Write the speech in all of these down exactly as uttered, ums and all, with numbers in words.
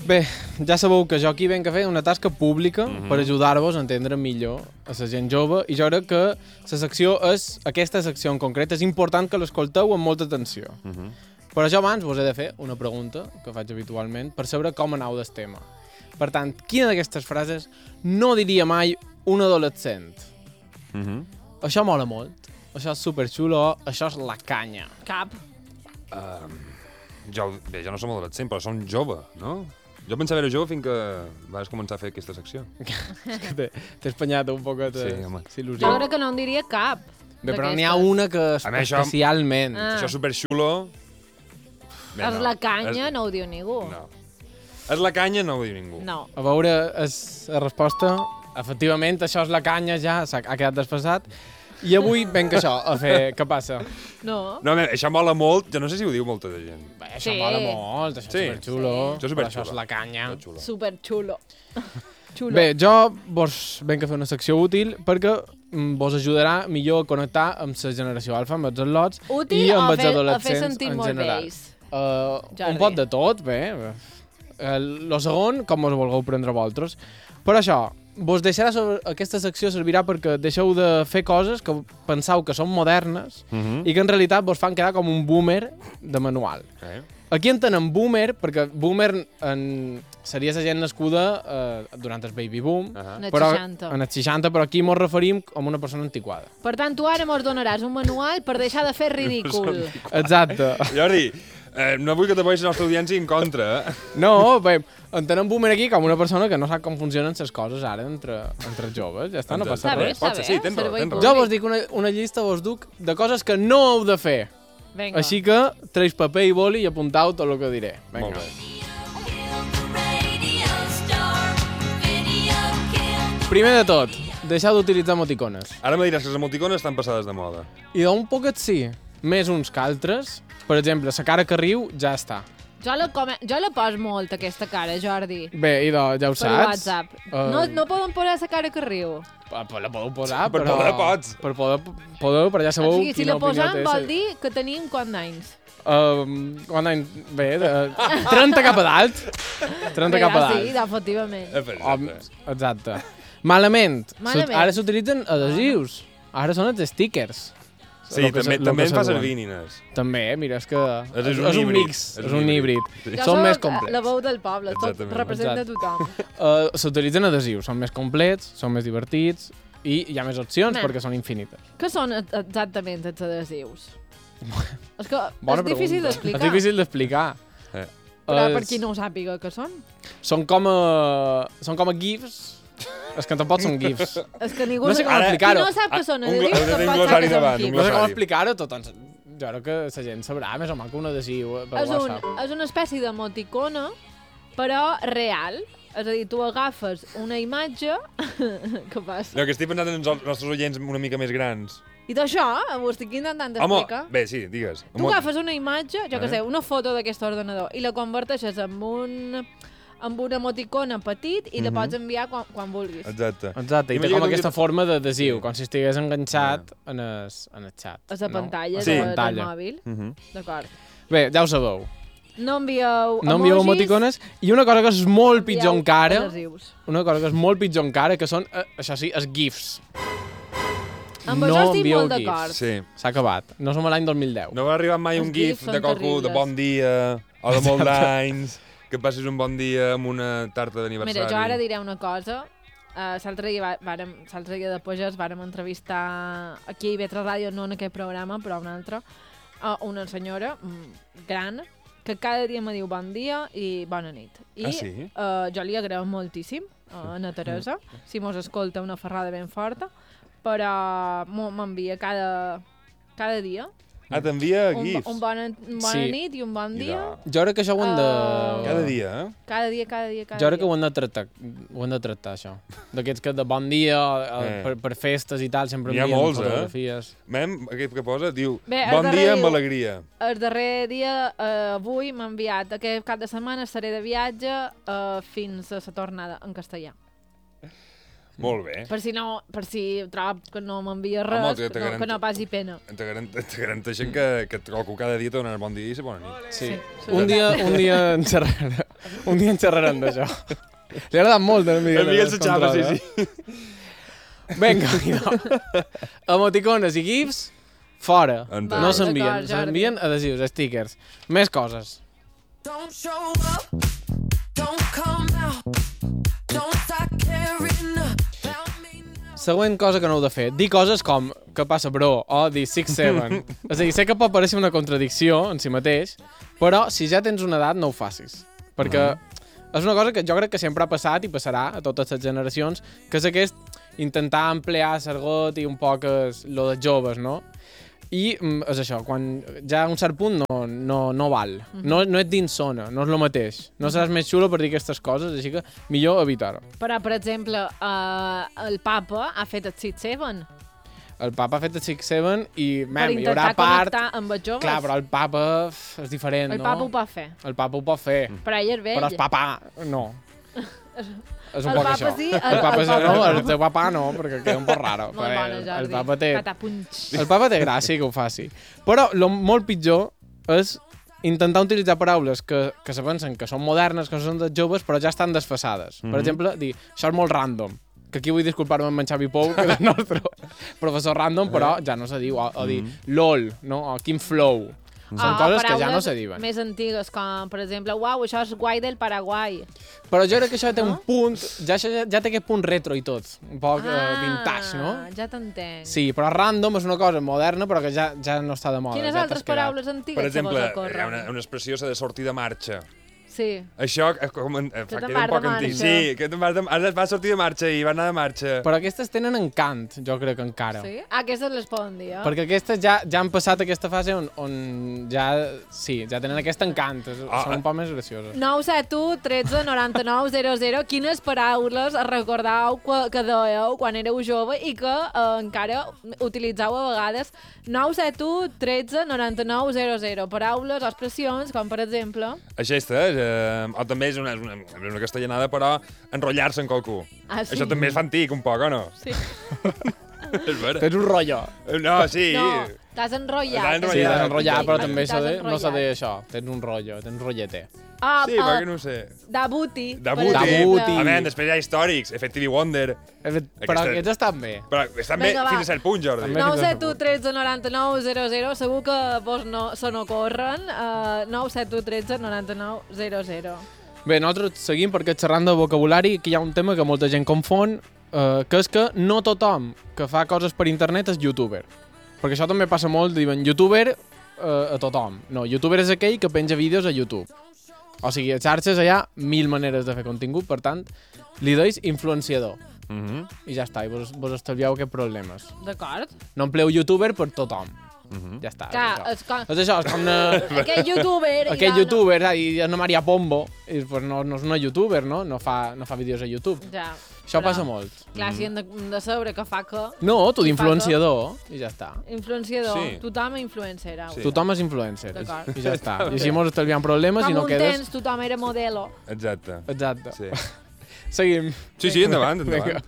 Bé, ja sabeu que jo aquí venc a fer una tasca pública Mhm. per ajudar-vos a entendre millor a la gent jove i jo crec que la secció és, aquesta secció en concret, és important que l'escolteu amb molta atenció. Mhm. Per això abans vos he de fer una pregunta, que faig habitualment, per saber com anau del tema. Per tant, quina d'aquestes frases no diria mai un adolescent? Mhm. Això mola molt, això és superxulo, això és la canya. Cap. Jo, bé, jo no som adolescent, però som jove, no? Jo pensava era jove fins que vas començar a fer aquesta secció. És que t'he t'he espanyat un poquet Sí, sí, home. il·lusió. Jo crec que no en diria cap. Bé, però n'hi ha d'aquestes. una que és A mi això- especialment. Ah. Això és superxulo. Bé, És no. la canya, És- no ho diu ningú. No. És la canya, no ho diu ningú. No. A veure, és la resposta. Efectivament, això és la canya, ja s'ha ha quedat desfasat. I avui venc això, a fer... Què passa? No. No, bé, això mola molt. Jo no sé si ho diu molta de gent. Bé, això Sí. mola molt, això Sí. és superxulo. Això és Però superxulo. això és la canya. Molt xulo. Superxulo. Xulo. Bé, jo vos venc a fer una secció útil perquè mm, vos ajudarà millor a connectar amb la generació alfa, amb els al·lots Útil i amb o els fer, a fer adolescents sentir en molt general. vells? Uh, Jordi. un pot de tot, bé. El lo segon, com us vulgueu prendre vosaltres. Per això, vos deixarà sobre... aquesta secció servirà perquè deixeu de fer coses que penseu que són modernes Mhm. i que en realitat vos fan quedar com un boomer de manual. Eh? Aquí entenem boomer, perquè boomer en... seria la gent nascuda eh, durant el baby boom, Ahà. En els però, seixanta. en els seixanta, però aquí mos referim com una persona antiquada. Per tant, tu ara mos donaràs un manual per deixar de fer ridícul. Exacte. Jordi, eh, no vull que te posis la nostra audiència en contra, eh? No, bé, entenem boomer aquí com una persona que no sap com funcionen les coses ara entre, entre els joves. Ja està, no passa Està bé, res. està Pot ser, bé. sí, tens raó, servei tens raó. públic. Jo vos dic una, una llista, vos duc, de coses que no heu de fer. Vinga. Així que treis paper i boli i apuntau tot el que diré. Vinga. Molt bé. Primer de tot, deixeu d'utilitzar emoticones. Ara me diràs que les emoticones estan passades de moda. I d'un poquet sí, més uns que altres. Per exemple, la cara que riu ja està. Jo la, come... jo la pos molt, aquesta cara, Jordi. Bé, idò, ja ho Per saps. WhatsApp. Eh, No, no poden posar la cara que riu. Pa- pa- La podeu posar, Per però... poder pots. Per poder, podeu, però ja O sabeu sigui, si quina la opinió posam té. vol dir que tenim quants anys. Um, quan any... Bé, de... trenta cap a dalt. trenta cap a Ja, dalt. sí, efectivament. Hom, exacte. Malament. Malament. S'ut- Ara s'utilitzen adhesius. Ara són els stickers. Sí, Lo que també, se- lo també que en fa se servir, duen. nines. També, mira, és que És- és és, un és un híbrid. mix, És és un un híbrid. híbrid. Sí. Jo Són soc més complets. la veu del poble, tot Exactament. representa Exacte. tothom. Uh, S'utilitzen adhesius, són més complets, són més divertits i hi ha més opcions Meh. perquè són infinites. Què són e- exactament els adhesius? És que Bona és difícil pregunta. d'explicar. És difícil d'explicar. Eh. Però És- per qui no ho sàpiga què són. Són com a... Són com a gifs. És que tampoc són gifs. És que ningú No sé sa- com Qui explicar-ho. no sap què són Un adhesius, glo- tampoc un sap glossari què són davant, un quins. No sé com glossari. explicar-ho, tot. Doncs, jo crec que la gent sabrà més o menys que un adhesiu eh, per És, un, WhatsApp. és una espècie d'emoticona, però real. És a dir, tu agafes una imatge... Què passa? No, que estic pensant en els nostres oients una mica més grans. I d'això ho estic intentant Home, explicar. bé, sí, digues. Tu agafes una imatge, jo què Eh? sé, una foto d'aquest ordenador i la converteixes en un amb una emoticona petit i la Mhm. pots enviar quan, quan vulguis. Exacte. Exacte, i té Imagina com que aquesta un- forma d'adhesiu, Sí. com si estigués enganxat en el, en el xat. És la pantalla, Sí. de, Pantalla. del mòbil. Mhm. D'acord. Bé, ja ho sabeu. No envieu No envieu emojis, emoticones. I una cosa que és molt envieu pitjor encara, adhesius. una cosa que és molt pitjor encara, que són, eh, això sí, els GIFs. Amb no això estic envieu molt GIFs. d'acord. Sí. S'ha acabat. No som a l'any dos mil deu. No va arribar mai Els un gifs gif són de qualcú de terribles. bon dia o de molt d'anys, que passis un bon dia amb una tarta d'aniversari. Mira, jo ara diré una cosa. Uh, L'altre dia, va- vàrem, l'altre dia de Pagès vàrem entrevistar aquí a I V tres Ràdio, no en aquest programa, però un altre, uh, una senyora mm, gran que cada dia me diu bon dia i bona nit. I Ah, sí? uh, jo li agraïo moltíssim uh, a na Teresa, si mos escolta una ferrada ben forta, però mo- m'envia cada, cada dia Ah, t'envia un, gifs. un bona, una bona Sí. nit i un bon dia. Mira. Jo crec que això ho hem de... Uh, Cada dia, eh? Cada dia, cada dia, cada Jo crec que dia. ho hem de tractar, ho hem de tractar això. D'aquests que de bon dia, eh. Eh. per, per festes i tal, sempre N'hi ha envien molts, eh? fotografies. Mem, aquest que posa, diu, Bé, el bon darrer dia amb diu- alegria. El darrer dia, eh, avui, m'ha enviat aquest cap de setmana, seré de viatge eh, fins a la tornada en castellà. Molt bé. Per si no, per si trob que no m'envia res, Home, que que, te no, garant- que no passi pena. Te, garant te garanteixen que, que qualcú cada dia te donarà bon dia i bona nit. Sí. Sí. Un dia, un dia en xerrarem, un dia en xerrarem d'això. Li ha agradat molt el Miguel. El Miguel de se xapa, sí, Descontrol, sí. eh? Vinga, idò. Emoticones i gifs, fora. Entenc. No Val, s'envien, d'acord, Jordi. s'envien adhesius, stickers. Més coses. Don't show up, don't come out, don't start caring about me now. Següent cosa que no heu de fer. Dir coses com que passa bro o dir six seven. És a dir, sé que pot parèixer una contradicció en si mateix, però si ja tens una edat no ho facis. Perquè és una cosa que jo crec que sempre ha passat i passarà a totes les generacions, que és aquest intentar emplear l'argot i un poc es, lo de joves, no? I mm, és això, quan ja a un cert punt no, no, no val. No, no et dins zona, no és el mateix. No seràs més xulo per dir aquestes coses, així que millor evitar-ho. Però, per exemple, uh, el papa ha fet el six seven El papa ha fet el six seven i, per mem, hi haurà intentar part... connectar amb els joves. Clar, però el papa f, és diferent, el no? papa ho pot fer. El papa ho pot fer, Però ell és vell. però el papa no. És un El poc papa això. sí, el, el- papa el sí, papa no, no. el teu papa no, perquè queda un poc raro. Molt Però bona, el, Jordi. el papa té... Catapunx. El papa té gràcia que ho faci. Però el molt pitjor és intentar utilitzar paraules que, que se pensen que són modernes, que són dels joves, però ja estan desfasades. Per Mhm. exemple, dir, això és molt random, que aquí vull disculpar-me amb en Xavi Pou, que és el nostre professor random, però ja no se diu. O, o dir, lol, no? O quin flow. Són Ah, coses que ja paraules no se diuen. més antigues, com, per exemple, uau, això és guai del Paraguai. Però jo crec que això té No? un punt, ja, això ja, ja té aquest punt retro i tot, un poc ah, uh, vintage, no? Ja t'entenc. Sí, però random és una cosa moderna, però que ja, ja no està de moda. Quines ja altres t'has quedat. paraules antigues Per exemple, se vos hi ha ocorren? una, una expressió s'ha de sortir de marxa. Sí. Això eh, com, eh, fa, te'n queda vas un poc de antic. marxa. Sí, que te'n vas, de, has de, vas sortir de marxa i va anar de marxa. Però aquestes tenen encant, jo crec, encara. Sí? Ah, aquestes les poden dir, eh? Perquè aquestes ja, ja han passat aquesta fase on, on ja, sí, ja tenen aquest encant, és- Ah, són un poc més gracioses. nou set u tretze noranta-nou zero zero. Quines paraules recordeu que, que dèieu quan éreu jove i que eh, encara utilitzeu a vegades? nou set u tretze noranta-nou zero zero. Paraules o expressions com, per exemple... Aquesta, eh, o també és una, és una, és una castellanada, però enrotllar-se en qualcú. Ah, sí? Això també és fantic, un poc, o no? Sí. És vera. Tens un rotllo. No, sí. No, t'has enrotllat. T'has Sí, enrotllat. t'has enrotllat, però T'has també s'ha de, no s'ha de enrotllat. això. Tens un rotllo, tens un rotlleter. Ah, Sí, ah, perquè no ho sé. Dabuti. per Dabuti. exemple. Dabuti. A veure, després hi ha històrics, Effective Wonder. Però Aquesta- aquests estan bé. Però estan bé Vinga, va. fins a cert punt, Jordi. També. nou set u tretze noranta-nou zero zero. Segur que vos no, se n'ocorren. Uh, nou set u tretze noranta-nou zero zero. Bé, nosaltres seguim perquè xerrant de vocabulari aquí hi ha un tema que molta gent confon, eh, que és que no tothom que fa coses per internet és youtuber. Perquè això també passa molt, diuen youtuber eh, a tothom. No, youtuber és aquell que penja vídeos a YouTube. O sigui, a xarxes hi ha mil maneres de fer contingut, per tant, li deis influenciador. Mhm, I ja està, i vos, vos estalvieu aquests problemes. D'acord? No empleu youtuber per tothom. mhm. Ja està. Clar, és és com... això. És això, és com una... Aquell youtuber... Aquell ja youtuber, no. i una Maria Pombo, i pues no, no és una youtuber, no? No fa, no fa vídeos a YouTube. No. Ja. Això Però, passa molt. Clar, si hem de, de saber que fa que... No, tu I d'influenciador, i ja està. Influenciador. Sí. Tothom és influencer. Sí. Tothom és influencer, D'acord. i ja està. I així mos estalviem problemes Com i no un quedes... temps tothom era modelo. Exacte. Exacte. Sí. Seguim. Sí, sí, endavant, endavant. Vinga.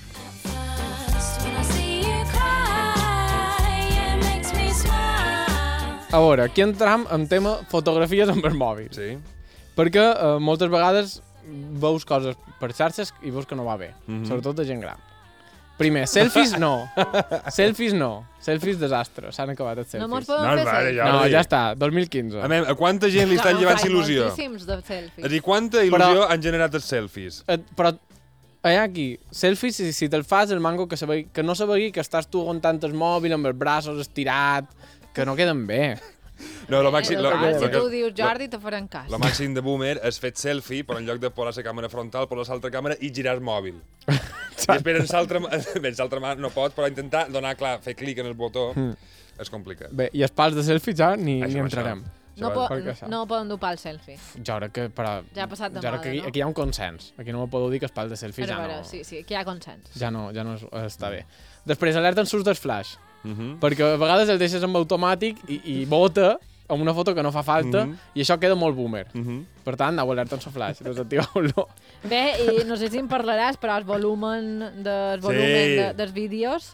When I see you cry, it makes me smile. A veure, aquí entram en tema fotografies amb el mòbil. Sí. Perquè eh, moltes vegades veus coses per xarxes i veus que no va bé. Mhm. Sobretot de gent gran. Primer, selfies no. Selfies no. Selfies desastre. S'han acabat els No mos selfies. podem No, fer vale, selfies. ja. No, Jordi. ja està. dos mil quinze. A, veure, a quanta gent li està Clar, llevant en faig il·lusió? moltíssims de selfies. És a dir, quanta il·lusió Però- han generat els selfies? Et, però hi ha aquí, selfies, si, si te'l fas, el mango que, se vegi, que no se vegi que estàs tu aguantant el mòbil amb els braços estirat, que no queden bé. No, lo màxim... Lo, Total, lo, si lo, tu lo, dius Jordi, te faran cas. lo màxim de boomer és fet selfie, però en lloc de posar la càmera frontal, posar l'altra càmera i girar el mòbil. I després en l'altra bé, en l'altra mà no pots, però intentar donar, clar, fer clic en el botó és complicat. Bé, i els pals de selfie ja ni, Això, ni això. entrarem. No, Això po perquè això. no poden dupar el selfie. Jo crec que, però... Ja ha passat de jo crec moda, que aquí, no? aquí hi ha un consens. Aquí no me podeu dir que els pals de selfie Però, ja però, no... sí, sí, aquí hi ha consens. Ja no, ja no es- està bé. Després, alerta en surts del flash. Uh -huh. Perquè a vegades el deixes amb automàtic i, i bota amb una foto que no fa falta, Mhm. i això queda molt boomer. Mhm. Per tant, aneu alerta en sa flash, desactiveu-lo. Bé, i no sé si em parlaràs, però el volumen, del volumen Sí. de, dels vídeos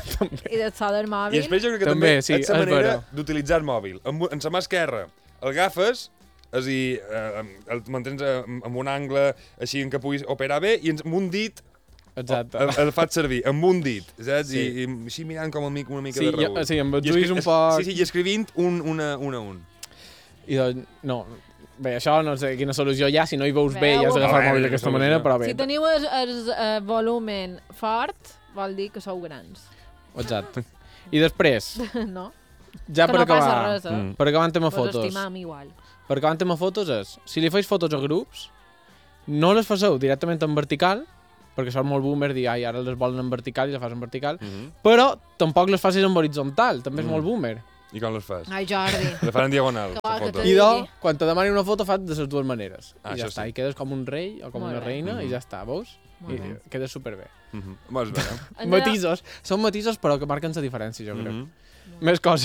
i del so del I mòbil... després jo crec que També, també, sí, és la és manera vera. d'utilitzar el mòbil. En, en sa mà esquerra el agafes, és a dir, eh, el mantens eh, amb un angle així en què puguis operar bé, i amb un dit Exacte. el, el faig servir, amb un dit, saps? Sí. I, I així mirant com a mica, una mica Sí, de jo- reüll. sí, amb els I ulls escri- un es- poc- Sí, sí, i escrivint un, una, un a un. I doncs, no, bé, això no sé quina solució hi ha, si no hi veus bé Veu, i has d'agafar el Bé, mòbil quina d'aquesta solució. manera, però bé. Si teniu el, el, el volumen fort, vol dir que sou grans. Exacte. I després, no? ja que per no acabar, passa res, eh? Mm. per acabar en tema Vos fotos, estimam igual. per acabar en tema fotos és, si li feis fotos a grups, no les faceu directament en vertical, perquè això és molt boomer dir, ai, ara les volen en vertical i les fas en vertical, Mhm. però tampoc les facis en horitzontal, també és Mm. molt boomer. I com les fas? Ai, Jordi. Les fan en diagonal, Que la vol que foto. te I do, digui. quan te demani una foto, fas de les dues maneres. Ah, I ja això està, sí. i quedes com un rei o com Molt una bé. reina Mhm. i ja està, veus? Molt I bé. quedes superbé. Mhm. Doncs bé. Hem de- Matisos, són matisos però que marquen la diferència, jo crec. Mhm. Més coses.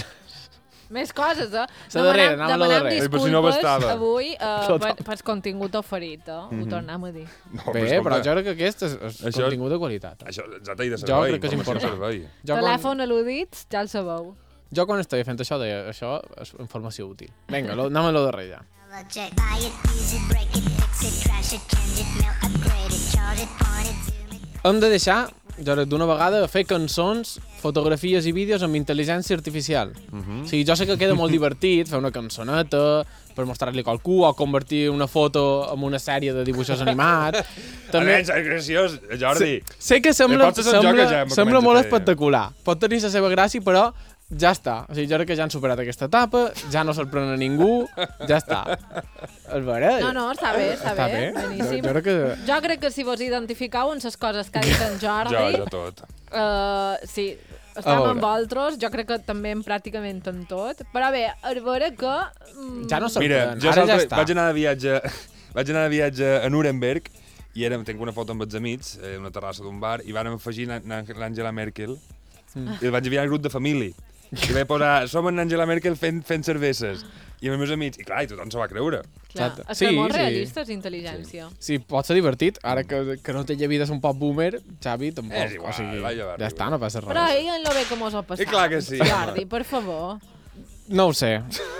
Més coses, eh? La darrera, anem a la demanem darrera. Ai, però si no disculpes bastava. avui eh, Total. per, per contingut oferit, eh? Ho Mhm. tornem a dir. No, Bé, però jo crec que aquest és, és Això- contingut de qualitat. Això, exacte, i de Jo servei. crec que és informació de important. servei. Jo quan, Telèfon al·ludits, ja el sabeu. jo quan estava fent això deia, això és informació útil. Vinga, lo, anem a lo darrer ja. Check. Buy it, use it, break it, fix it, trash it, change it, melt, upgrade it, charge it, point it, zoom it. Hem de deixar, jo crec, d'una vegada, fer cançons, fotografies i vídeos amb intel·ligència artificial. Mhm. O sigui, jo sé que queda molt divertit fer una cançoneta per mostrar-li a qualcú o convertir una foto en una sèrie de dibuixos animats. També... És graciós, Jordi. Sé, sé que sembla, Potser són jo sembla, que ja em sembla començo molt a fer- espectacular. Pot tenir la seva gràcia, però ja està. O sigui, jo crec que ja han superat aquesta etapa, ja no sorprèn a ningú, ja està. És vera? No, no, està bé, està, Està bé. bé? Jo, Beníssim. jo crec que... Jo crec que si vos identificau en les coses que ha dit en Jo, Jordi, jo tot. uh, sí, A estem veure. amb vosaltres, jo crec que també en pràcticament en tot, però bé, a veure que... mm, Ja no sorprèn, Mira, jo ara ja salta, està. vaig anar de viatge, vaig anar de viatge a Nuremberg i érem, tinc una foto amb els amics, eh, una terrassa d'un bar, i vàrem afegir na- na- l'Angela Merkel Mm. i el vaig enviar al grup de família. I vaig posar, som en Angela Merkel fent, fent cerveses. I amb els meus amics, i clar, i tothom s'ho va creure. Clar, Exacte. és Sí, que molt sí. realista és intel·ligència. Sí, pot ser divertit. Ara que, que no té vida és un poc boomer, Xavi, tampoc. És igual, o sigui, va llevar ja riure. està, no passa res. Però ell en lo bé que mos ho ha passat. I clar que sí, Jordi, home. per favor. No ho sé.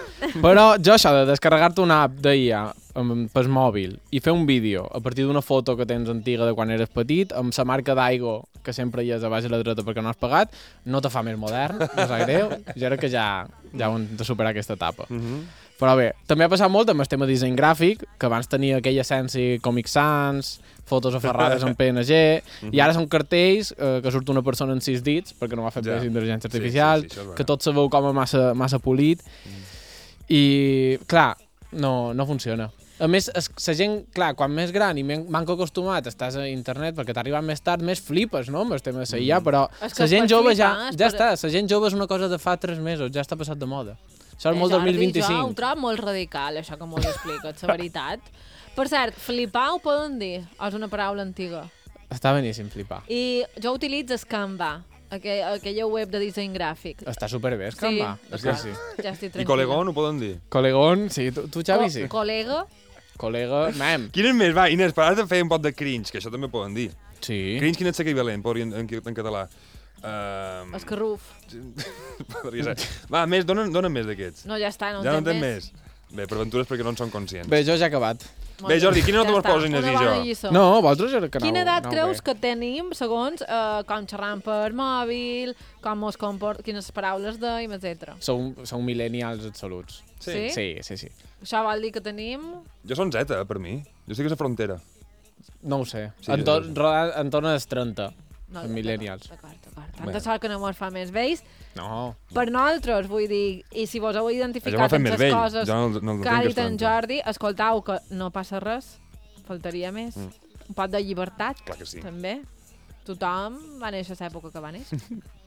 Però jo això de descarregar-te una app d'I A pel mòbil i fer un vídeo a partir d'una foto que tens antiga de quan eres petit, amb la marca d'Aigo, que sempre hi és a baix a la dreta perquè no has pagat, no te fa més modern, no sap greu. Jo crec que ja, ja hem de superar aquesta etapa. Però bé, també ha passat molt amb el tema de disseny gràfic, que abans tenia aquella essència Comic Sans, fotos aferrades en P N G, i ara són cartells eh, que surt una persona en sis dits, perquè no ho ha fet Ja. bé intel·ligència Sí, artificial, sí, sí, això és vera. que tot se veu com a massa, massa polit, i, clar, no, no funciona. A més, es, la gent, clar, quan més gran i men- manco acostumat estàs a internet perquè t'ha arribat més tard, més flipes, no?, amb el tema de la I A, però És que la gent per jove flipar, ja, és ja per- està, la gent jove és una cosa de fa tres mesos, ja està passat de moda. Això és Eh, molt dos mil Jordi, Jo ho vint-i-cinc. trobo molt radical, això que m'ho expliques, la veritat. Per cert, flipar ho poden dir, o és una paraula antiga. Està beníssim flipar. I jo utilitzo Canva, aquell, aquella web de disseny gràfic. Està superbé, és Sí, Canva. És que d'acord. sí. Ja estic I tranquil·la. Colegón ho poden dir. Colegón, sí. Tu, tu Xavi, sí. Co col·lega, Col·lega, mem. Quin és més? Va, Inés, per ara de fer un pot de cringe, que això també poden dir. Sí. Cringe, quin és l'equivalent, podria en, en, en català? Um, escarruf. podria ser. Va, més, dona, dona més d'aquests. No, ja està, no ja no en en tens més. més. Bé, per aventures perquè no en són conscients. Bé, jo ja he acabat. Molt Bé, Jordi, quina nota Ja mos està, poses, Inés una i bona jo? lliçó. No, vosaltres jo crec que no. Quina edat no, creus bé. que tenim segons eh, com xerram per mòbil, com mos comport, quines paraules deim, etcètera. Sou, sou millennials absoluts. Sí? Sí, sí, sí. Això vol dir que tenim... Jo són Z, eh, per mi. Jo estic a la frontera. No ho sé. Sí, Entor, sí. rodant entorn dels trenta. No, Els millennials. D'acord, d'acord. Bé. Tanta sort que no mos fa més vells. No. Per nosaltres, vull dir, i si vos heu Això m'ha identificat fet amb més les vell. coses Jo no, no, no que ha tinc dit en trenta. Jordi, escoltau que no passa res, faltaria més. Mm. Un pot de llibertat, Clar que sí. també. Tothom va néixer a l'època que va néixer.